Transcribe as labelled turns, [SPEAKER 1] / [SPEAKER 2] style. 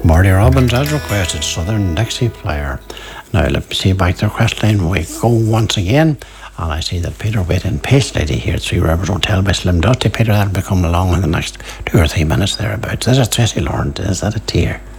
[SPEAKER 1] Marty Robbins as requested, Southern Dixie Flyer. Now let me see back to the request line. We go once again, and I see that Peter waiting patiently here at Three Rivers Hotel by Slim Dusty. Peter, that'll be coming along in the next 2 or 3 minutes thereabouts. Is it Tracy Lawrence? Is that a tear?